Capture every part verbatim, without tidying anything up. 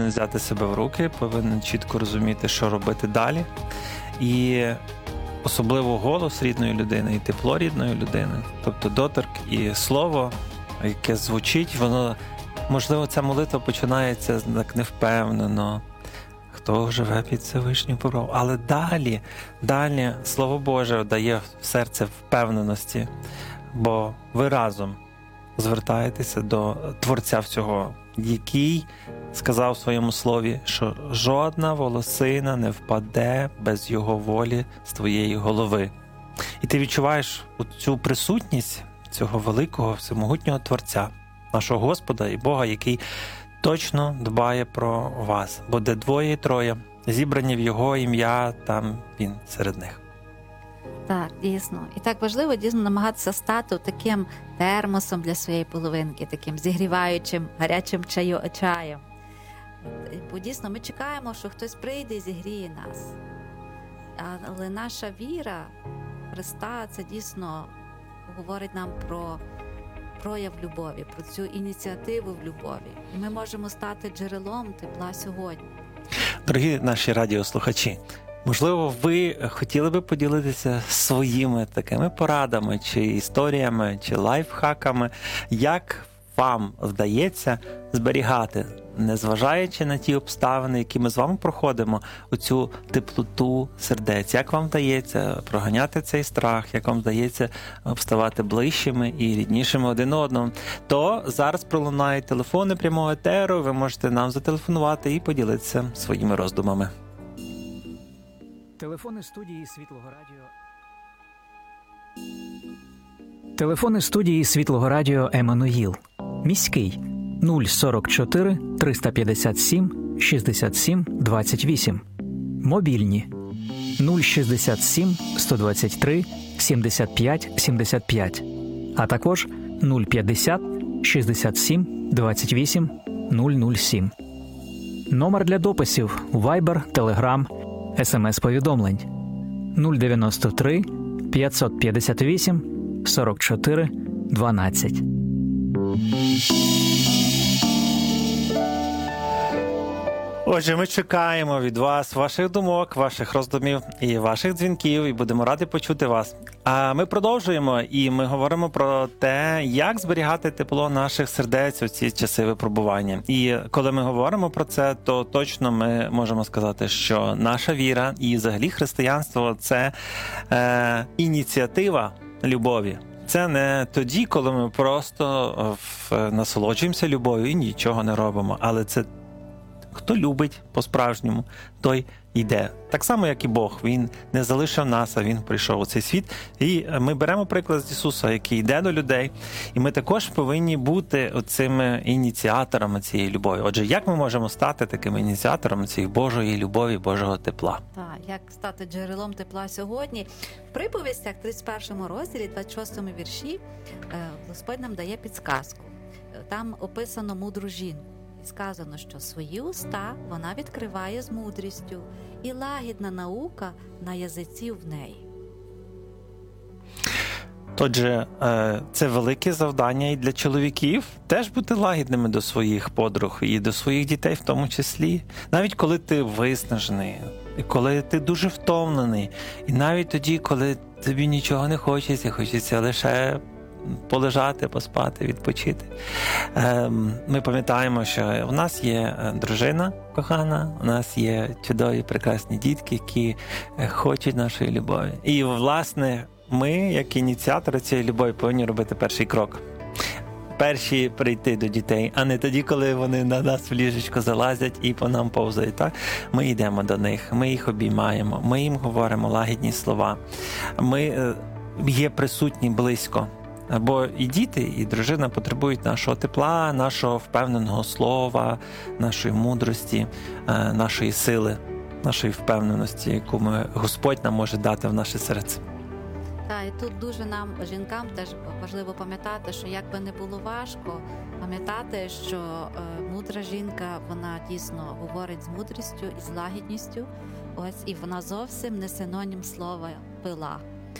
повинен взяти себе в руки, повинен чітко розуміти, що робити далі. І особливо голос рідної людини і тепло рідної людини, тобто доторк і слово, яке звучить, воно, можливо, ця молитва починається так невпевнено, хто живе під Всевишнім покровом. Але далі, далі Слово Боже дає в серце впевненості, бо ви разом звертаєтеся до Творця всього, який сказав в своєму слові, що жодна волосина не впаде без його волі з твоєї голови. І ти відчуваєш цю присутність цього великого, всемогутнього Творця, нашого Господа і Бога, який точно дбає про вас. Бо де двоє і троє зібрані в Його ім'я, там Він серед них. Так, дійсно. І так важливо дійсно намагатися стати таким термосом для своєї половинки, таким зігріваючим, гарячим чаю, чаєм. Бо дійсно ми чекаємо, що хтось прийде і зігріє нас. Але наша віра в Христа, це дійсно говорить нам про прояв любові, про цю ініціативу в любові. І ми можемо стати джерелом тепла сьогодні. Дорогі наші радіослухачі, можливо, ви хотіли би поділитися своїми такими порадами, чи історіями, чи лайфхаками, як вам вдається зберігати, незважаючи на ті обставини, які ми з вами проходимо, оцю теплоту сердець. Як вам вдається проганяти цей страх, як вам вдається ставати ближчими і ріднішими один одному, то зараз пролунають телефони прямого етеру, ви можете нам зателефонувати і поділитися своїми роздумами. Телефони студії Світлого Радіо. Телефони студії Світлого Радіо Еммануїл. Міський нуль сорок чотири триста п'ятдесят сім шістдесят сім двадцять вісім. Мобільні нуль шістдесят сім сто двадцять три сімдесят п'ять сімдесят п'ять, а також нуль п'ятдесят шістдесят сім двадцять вісім нуль нуль сім. Номер для дописів Viber, Telegram, ес ем ес-повідомлень нуль дев'яносто три п'ятсот п'ятдесят вісім сорок чотири дванадцять. Отже, ми чекаємо від вас ваших думок, ваших роздумів і ваших дзвінків, і будемо раді почути вас. А ми продовжуємо, і ми говоримо про те, як зберігати тепло наших сердець у ці часи випробування. І коли ми говоримо про це, то точно ми можемо сказати, що наша віра і взагалі християнство – це е, ініціатива любові. Це не тоді, коли ми просто насолоджуємося любов'ю і нічого не робимо, але це хто любить по-справжньому, той йде. Так само, як і Бог. Він не залишив нас, а Він прийшов у цей світ. І ми беремо приклад з Ісуса, який йде до людей. І ми також повинні бути цими ініціаторами цієї любові. Отже, як ми можемо стати такими ініціаторами цієї Божої любові, Божого тепла? Так, як стати джерелом тепла сьогодні? В приповістях, тридцять першому розділі, двадцять шостому вірші, Господь нам дає підсказку. Там описано мудру жінку. Сказано, що свої уста вона відкриває з мудрістю, і лагідна наука на язиці в неї. Отже, це велике завдання і для чоловіків теж бути лагідними до своїх подруг і до своїх дітей в тому числі. Навіть коли ти виснажений, коли ти дуже втомлений, і навіть тоді, коли тобі нічого не хочеться, хочеться лише полежати, поспати, відпочити. Ми пам'ятаємо, що в нас є дружина кохана, у нас є чудові, прекрасні дітки, які хочуть нашої любові. І, власне, ми, як ініціатори цієї любові, повинні робити перший крок. Перші прийти до дітей, а не тоді, коли вони на нас в ліжечко залазять і по нам повзають. Так? Ми йдемо до них, ми їх обіймаємо, ми їм говоримо лагідні слова. Ми є присутні близько. Бо і діти, і дружина потребують нашого тепла, нашого впевненого слова, нашої мудрості, нашої сили, нашої впевненості, яку ми, Господь нам може дати в наше серце. Так, і тут дуже нам, жінкам, теж важливо пам'ятати, що як би не було важко, пам'ятати, що е, мудра жінка, вона дійсно говорить з мудрістю і з лагідністю, ось, і вона зовсім не синонім слова «пила».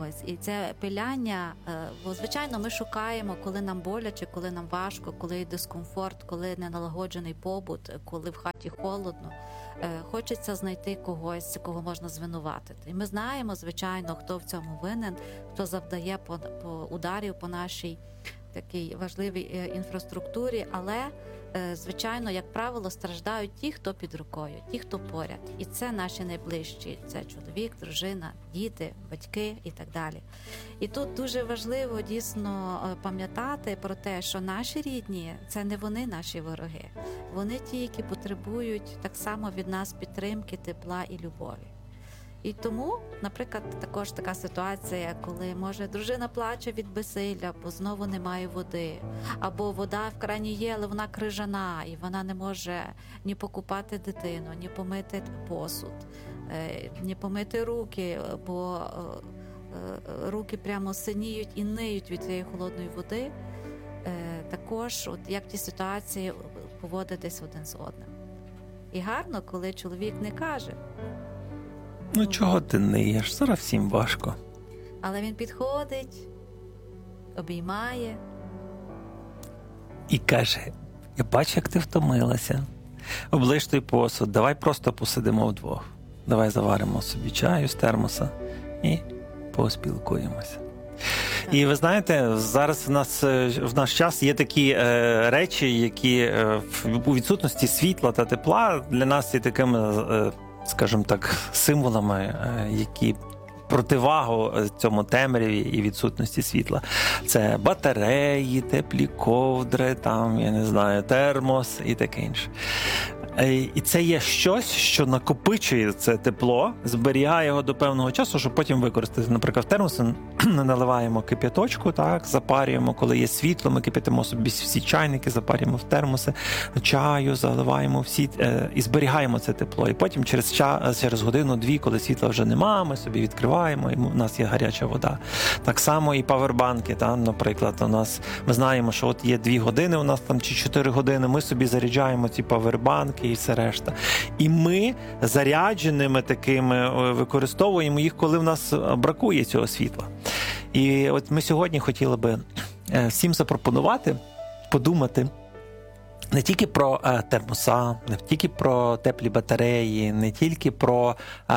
Ось, і це пиляння, е, бо, звичайно, ми шукаємо, коли нам боляче, коли нам важко, коли є дискомфорт, коли неналагоджений побут, коли в хаті холодно. Е, Хочеться знайти когось, кого можна звинуватити. І ми знаємо, звичайно, хто в цьому винен, хто завдає по, по ударів по нашій такій важливій е, інфраструктурі, але звичайно, як правило, страждають ті, хто під рукою, ті, хто поряд. І це наші найближчі. Це чоловік, дружина, діти, батьки і так далі. І тут дуже важливо дійсно пам'ятати про те, що наші рідні – це не вони наші вороги. Вони ті, які потребують так само від нас підтримки, тепла і любові. І тому, наприклад, також така ситуація, коли, може, дружина плаче від безсилля, бо знову немає води, або вода в крані є, але вона крижана, і вона не може ні покупати дитину, ні помити посуд, ні помити руки, бо руки прямо синіють і ниють від цієї холодної води. Також, от як в тій ситуації поводитись один з одним. І гарно, коли чоловік не каже: ну чого ти ниєш? Зараз всім важко. Але він підходить, обіймає. І каже: я бачу, як ти втомилася. Оближ той посуд, давай просто посидимо вдвох. Давай заваримо собі чаю з термоса і поспілкуємося. Так. І ви знаєте, зараз в нас в наш час є такі е, речі, які е, у відсутності світла та тепла для нас є такими, е, скажімо так, символами, е, які противагу цьому темряві і відсутності світла. Це батареї, теплі ковдри, там, я не знаю, термос і таке інше. І це є щось, що накопичує це тепло, зберігає його до певного часу, щоб потім використати. Наприклад, в термос наливаємо кип'яточку, так, запарюємо, коли є світло, ми кип'ятимо собі всі чайники, запарюємо в термоси, чаю, заливаємо всі, е, і зберігаємо це тепло. І потім через, час, через годину-дві, коли світла вже нема, ми собі відкриваємо, і в нас є гаряча вода. Так само і павербанки, так, наприклад, у нас, ми знаємо, що от є дві години у нас там, чи чотири години, ми собі заряджаємо ці павербанки, і все решта. І ми зарядженими такими використовуємо їх, коли в нас бракує цього світла. І от ми сьогодні хотіли би всім запропонувати подумати не тільки про е, термоса, не тільки про теплі батареї, не тільки про е,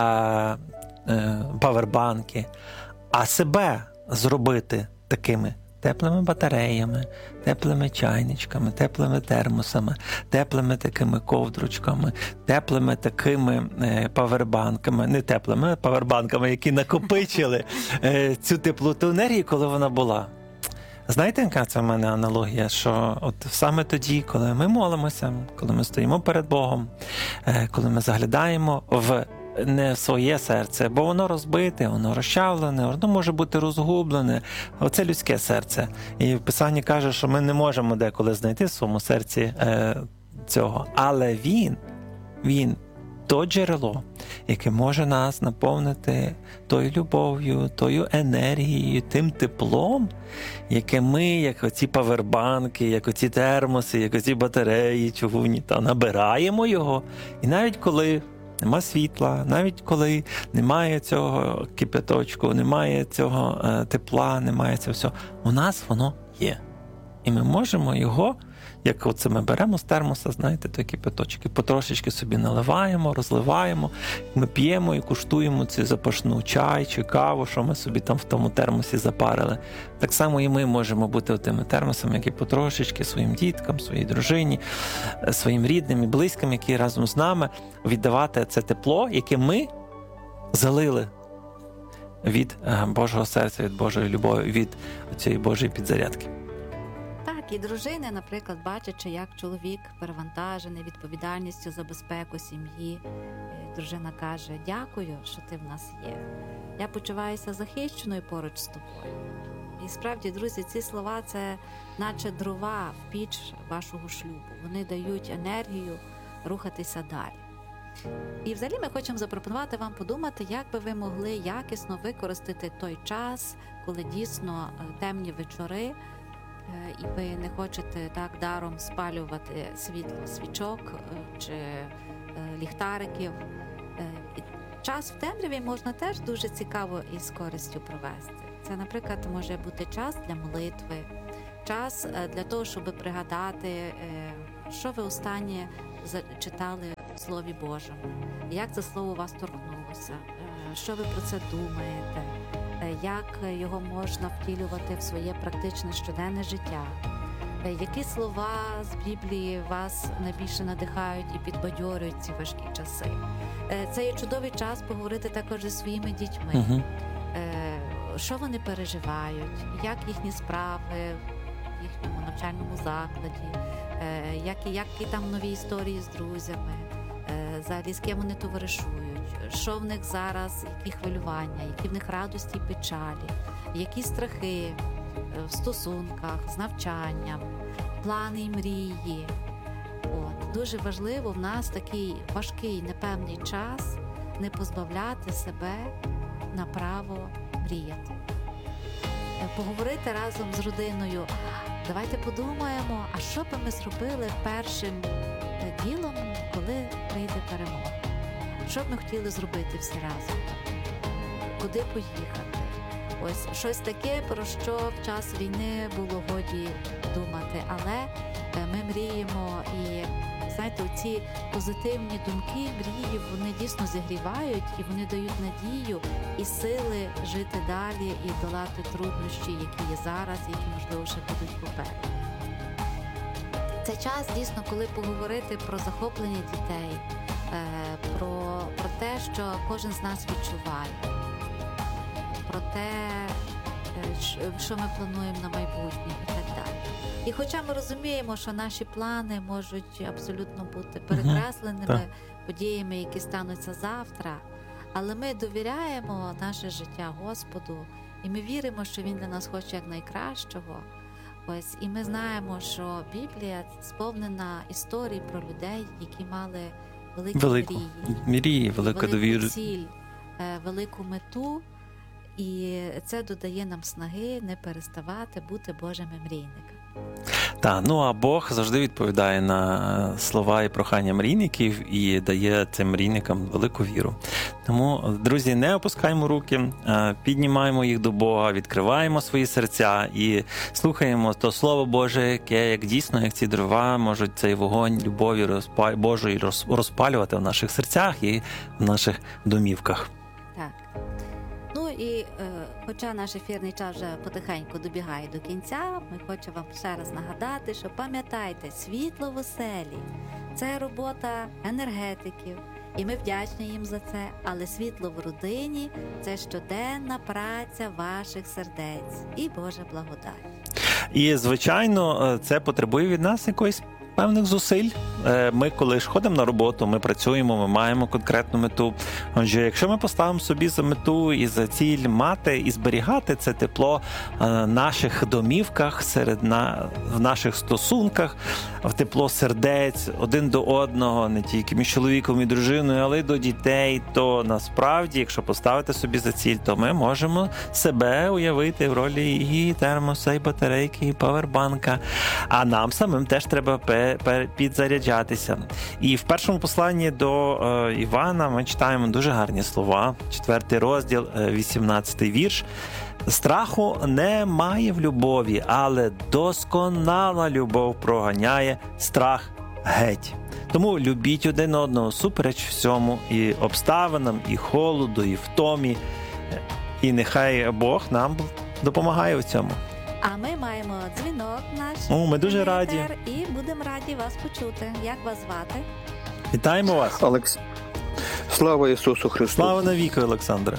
е, павербанки, а себе зробити такими теплими батареями, теплими чайничками, теплими термосами, теплими такими ковдручками, теплими такими е, павербанками, не теплими, а павербанками, які накопичили е, цю теплоту енергії, коли вона була. Знаєте, яка це в мене аналогія, що от саме тоді, коли ми молимося, коли ми стоїмо перед Богом, е, коли ми заглядаємо в не в своє серце, бо воно розбите, воно розчавлене, воно може бути розгублене. Оце людське серце. І в Писанні каже, що ми не можемо деколи знайти в своєму серці е, цього. Але Він, Він, то джерело, яке може нас наповнити тою любов'ю, тою енергією, тим теплом, яке ми, як оці павербанки, як оці термоси, як оці батареї чугунні, та набираємо його. І навіть коли нема світла, навіть коли немає цього кипяточку, немає цього е, тепла, немає цього всього, у нас воно є. І ми можемо його, як оце ми беремо з термоса, знаєте, той кипяточок, і потрошечки собі наливаємо, розливаємо, ми п'ємо і куштуємо цю запашну чай чи каву, що ми собі там в тому термосі запарили. Так само і ми можемо бути тими термосами, які потрошечки своїм діткам, своїй дружині, своїм рідним і близьким, які разом з нами віддавати це тепло, яке ми залили від Божого серця, від Божої любові, від цієї Божої підзарядки. І дружини, наприклад, бачачи, як чоловік перевантажений відповідальністю за безпеку сім'ї, дружина каже: дякую, що ти в нас є. Я почуваюся захищеною поруч з тобою. І справді, друзі, ці слова – це наче дрова в піч вашого шлюбу. Вони дають енергію рухатися далі. І взагалі ми хочемо запропонувати вам подумати, як би ви могли якісно використати той час, коли дійсно темні вечори, і ви не хочете так даром спалювати світло свічок чи ліхтариків. час в темряві можна теж дуже цікаво і з користю провести. Це, наприклад, може бути час для молитви, час е, для того, щоб пригадати, е, що ви останнє за- читали в Слові Божому, як це слово вас торкнулося, е, що ви про це думаєте, е, як його можна втілювати в своє практичне щоденне життя. Е, Які слова з Біблії вас найбільше надихають і підбадьорюють ці важкі часи? Е, Це є чудовий час поговорити також зі своїми дітьми. Угу. Е, Що вони переживають, як їхні справи в їхньому навчальному закладі, е, які, які там нові історії з друзями, е, взагалі з ким вони товаришують, що в них зараз, які хвилювання, які в них радості і печалі, які страхи е, в стосунках, з навчанням, плани і мрії. От. Дуже важливо в нас такий важкий, непевний час не позбавляти себе на право мріяти. Е, Поговорити разом з родиною. Давайте подумаємо, а що би ми зробили першим е, ділом, коли прийде перемога? Що б ми хотіли зробити всі разом? Куди поїхати? Ось щось таке, про що в час війни було годі думати. Але е, ми мріємо і, знаєте, ці позитивні думки, мрії, вони дійсно зігрівають і вони дають надію і сили жити далі і долати труднощі, які є зараз, які, можливо, ще будуть попереду. Це час, дійсно, коли поговорити про захоплення дітей, е, про, про те, що кожен з нас відчуває, про те, е, щ- що ми плануємо на майбутнє і так далі. І хоча ми розуміємо, що наші плани можуть абсолютно бути перекресленими так. подіями, які стануться завтра, але ми довіряємо наше життя Господу, і ми віримо, що Він для нас хоче якнайкращого. Ось, і ми знаємо, що Біблія сповнена історій про людей, які мали великі Велику мрії, мрії, велика велику довіра. ціль, е, велику мету, і це додає нам снаги не переставати бути Божими мрійниками. Так, ну а Бог завжди відповідає на слова і прохання мрійників і дає цим мрійникам велику віру. Тому, друзі, не опускаємо руки, е, піднімаємо їх до Бога, відкриваємо свої серця і слухаємо то Слово Боже, яке, як дійсно, як ці дрова, можуть цей вогонь любові розпаль... Божої роз- розпалювати в наших серцях і в наших домівках. Так. Ну і е, хоча наш ефірний час вже потихеньку добігає до кінця, ми хочемо вам ще раз нагадати, що пам'ятайте, світло в оселі – це робота енергетиків, і ми вдячні їм за це, але світло в родині – це щоденна праця ваших сердець і Божа благодать. І, звичайно, це потребує від нас якоїсь певних зусиль. Е, Ми, коли ж ходимо на роботу, ми працюємо, ми маємо конкретну мету. Отже, якщо ми поставимо собі за мету і за ціль мати і зберігати це тепло е, в наших домівках, серед на, в наших стосунках, в тепло сердець один до одного, не тільки між чоловіком і дружиною, але й до дітей, то насправді, якщо поставити собі за ціль, то ми можемо себе уявити в ролі і термоса, і батарейки, і павербанка. А нам самим теж треба пе- пе- підзаряджатися. І в першому посланні до е, Івана ми читаємо дуже гарні слова. Четвертий розділ, е, вісімнадцятий вірш. Страху немає в любові, але досконала любов проганяє страх геть. Тому любіть один одного супереч всьому, і обставинам, і холоду, і втомі. І нехай Бог нам допомагає в цьому. А ми маємо дзвінок наш. О, ми дуже раді. І будемо раді вас почути. Як вас звати? Вітаємо вас. Олекс... Слава Ісусу Христу! Слава навіки, Олександре.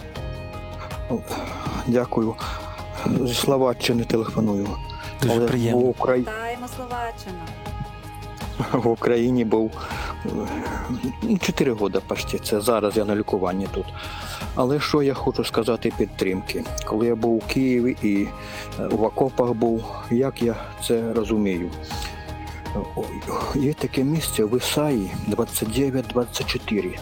Дякую. Зі Словаччини телефоную. Дуже Але приємно. В, Украї... Вітаємо Словаччину. в Україні був чотири роки почти. Це зараз я на лікуванні тут. Але що я хочу сказати підтримки? Коли я був у Києві і в окопах був, як я це розумію? Є таке місце в Ісаї двадцять дев'ять двадцять чотири.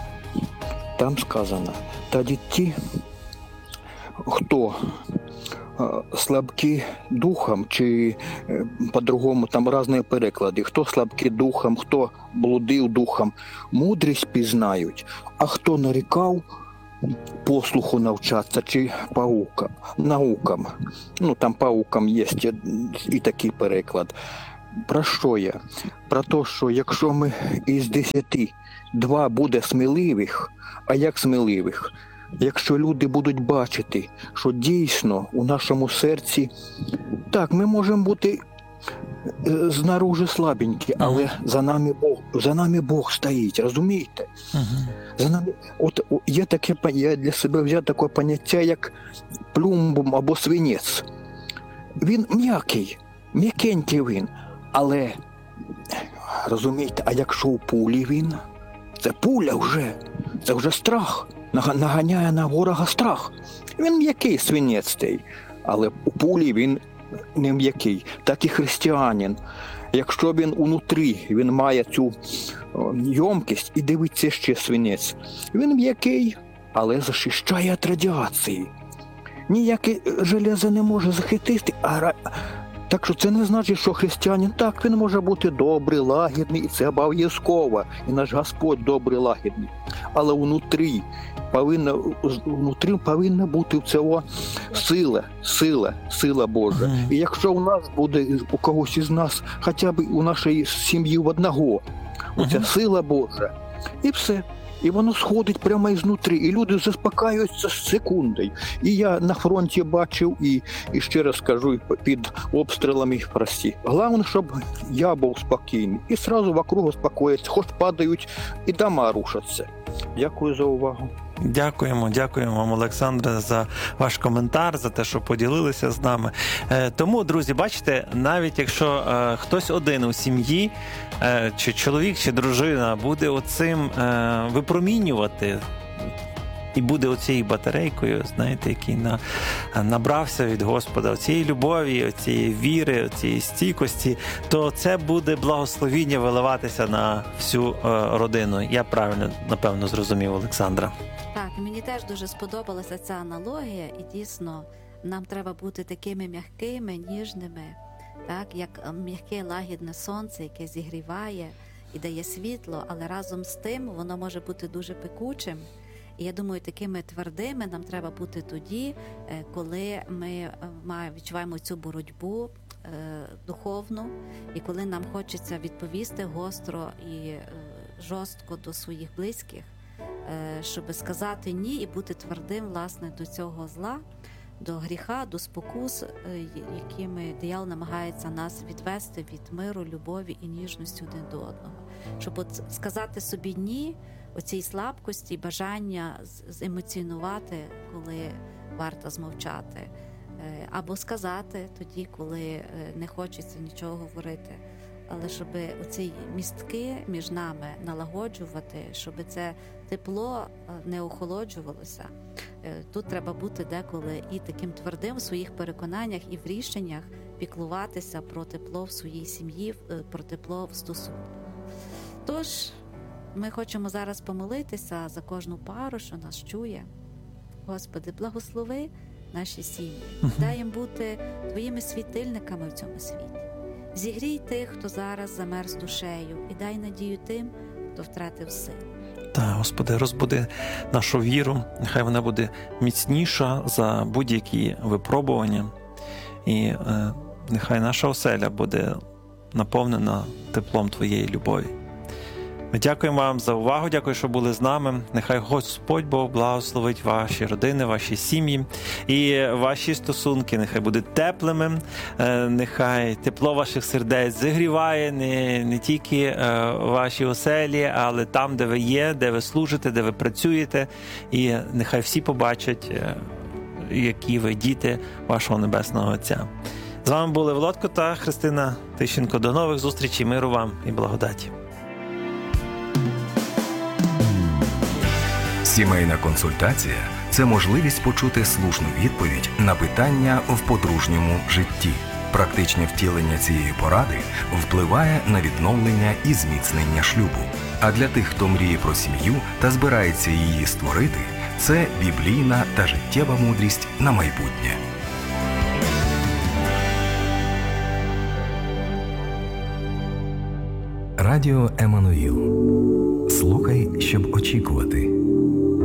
Там сказано, тоді ті, хто слабкі духом, чи е, по-другому, там різні переклади. Хто слабкі духом, хто блудив духом, мудрість пізнають, а хто нарікав, послуху навчатися, чи паука, наукам. Ну, там паукам є і такий переклад. Про що я? Про те, що якщо ми із десяти два буде сміливих, а як сміливих? Якщо люди будуть бачити, що дійсно у нашому серці, так, ми можемо бути е, знаружи слабенькі, але за нами Бог, за нами Бог стоїть, розумієте? Мгм. За нами, от о, є таке, пон- я для себе взяв таке поняття, як плюмбум або свинець. Він м'який, м'якенький він, але, розумієте, а якщо у пулі він, це пуля вже, це вже страх, нага- наганяє на ворога страх. Він м'який свинець той, але у пулі він не м'який. Так і християнин. Якщо він унутрі, він має цю о, йомкість і дивиться ще свинець. Він м'який, але захищає від радіації. Ніяке железо не може захистити, а ра- так що це не значить, що християнин, так, він може бути добрий, лагідний, і це обов'язково. І наш Господь добрий, лагідний. Але внутрі повинна, внутрі повинна бути в цього сила, сила, сила Божа. Мгм. І якщо у нас буде, у когось із нас, хоча б у нашої сім'ї в одного, оця Мгм. сила Божа, і все. І воно сходить прямо ізнутрі, і люди заспокаюються з секундою. І я на фронті бачив, і, і ще раз кажу, під обстрілами, прості. Головне, щоб я був спокійний. І одразу вокруг успокоїться, хоч падають, і дома рушаться. Дякую за увагу. Дякуємо, дякуємо вам, Олександре, за ваш коментар, за те, що поділилися з нами. Е, Тому, друзі, бачите, навіть якщо е, хтось один у сім'ї, е, чи чоловік, чи дружина буде оцим е, випромінювати і буде оцією батарейкою, знаєте, який на, набрався від Господа, оцієї любові, оцієї віри, оцієї стійкості, то це буде благословіння виливатися на всю е, родину. Я правильно, напевно, зрозумів Олександра. Так, і мені теж дуже сподобалася ця аналогія, і дійсно нам треба бути такими м'якими, ніжними, так, як м'яке лагідне сонце, яке зігріває і дає світло, але разом з тим воно може бути дуже пекучим. І я думаю, такими твердими нам треба бути тоді, е, коли ми е, ма- відчуваємо цю боротьбу е, духовну, і коли нам хочеться відповісти гостро і е, жорстко до своїх близьких, е, щоб сказати ні і бути твердим, власне, до цього зла, до гріха, до спокус, е, якими диявол намагається нас відвести від миру, любові і ніжності один до одного. Щоб от сказати собі ні, оцій слабкості, бажання з- земоціонувати, коли варто змовчати, е, або сказати тоді, коли е, не хочеться нічого говорити. Але щоб оці містки між нами налагоджувати, щоб це тепло е, не охолоджувалося. Е, Тут треба бути деколи і таким твердим в своїх переконаннях і в рішеннях піклуватися про тепло в своїй сім'ї, е, про тепло в стосунках. Тож, ми хочемо зараз помолитися за кожну пару, що нас чує. Господи, благослови наші сім'ї, дай їм бути Твоїми світильниками в цьому світі. Зігрій тих, хто зараз замерз душею, і дай надію тим, хто втратив сил. Та, Господи, розбуди нашу віру, нехай вона буде міцніша за будь-які випробування, і е, нехай наша оселя буде наповнена теплом Твоєї любові. Ми дякуємо вам за увагу, дякую, що були з нами. Нехай Господь Бог благословить ваші родини, ваші сім'ї і ваші стосунки. Нехай будуть теплими, е, нехай тепло ваших сердець зігріває не, не тільки е, ваші оселі, але там, де ви є, де ви служите, де ви працюєте. І нехай всі побачать, е, які ви діти вашого Небесного Отця. З вами були Володко та Христина Тищенко. До нових зустрічей, миру вам і благодаті. Сімейна консультація – це можливість почути слушну відповідь на питання в подружньому житті. Практичне втілення цієї поради впливає на відновлення і зміцнення шлюбу. А для тих, хто мріє про сім'ю та збирається її створити, це біблійна та життєва мудрість на майбутнє. Радіо Еммануїл. Слухай, щоб очікувати.